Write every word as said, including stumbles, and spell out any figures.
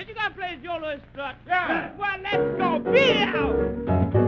Did you got to play Joe Louis Strut? Yeah. Well, let's go. Be out.